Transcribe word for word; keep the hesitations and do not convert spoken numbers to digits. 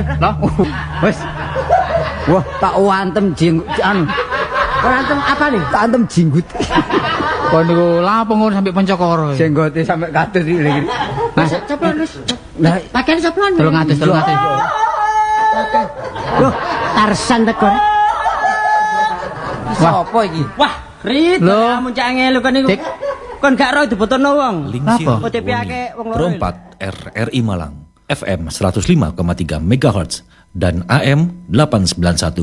Lah, wis. Wah, tak wantem jenggot anu. Wantem apa nih? Tak antem jenggot. Kon niku lapo ngono sampe pencokoro. Jenggote sampe kados iki lho. Nah, ceplan wis. Lah, Pakaian ceplan. Tolong atus, tolong atus. Loh, Tarsan teko. sapa iki? Wah, Rit, Loh. kamu cak ngelu kan niku. Dik. Kon gak ro dibotono wong. Apa? O T P ake wong loro. Rompat R R I Malang F M seratus lima koma tiga megahertz dan A M delapan sembilan satu